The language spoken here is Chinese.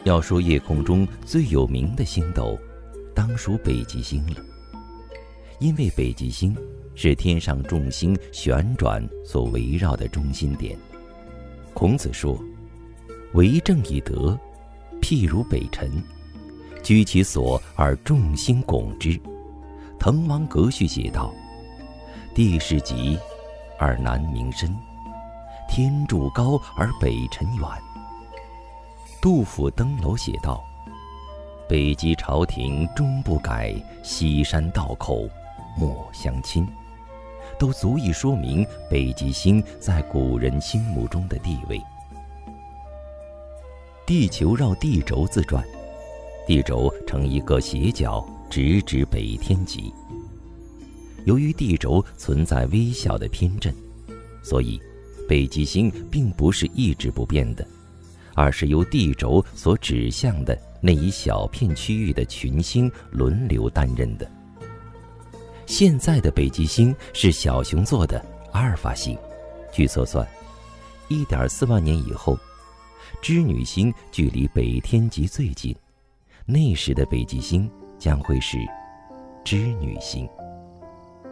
要说夜空中最有名的星斗，当属北极星了。因为北极星是天上众星旋转所围绕的中心点。孔子说：“为政以德，譬如北辰，居其所而众星拱之。”滕王阁序写道：“地势极而南溟深，天柱高而北辰远。”杜甫登楼写道：“北极朝廷终不改，西山道口莫相侵。”都足以说明北极星在古人心目中的地位。地球绕地轴自转，地轴呈一个斜角，直指北天极。由于地轴存在微小的偏振，所以北极星并不是一直不变的，而是由地轴所指向的那一小片区域的群星轮流担任的。现在的北极星是小熊座的阿尔法星，据测算1.4万年以后，织女星距离北天极最近，那时的北极星将会是织女星。